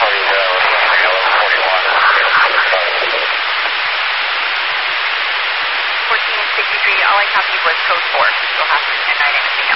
1463, all I copied was code 4. You'll have to send anything else.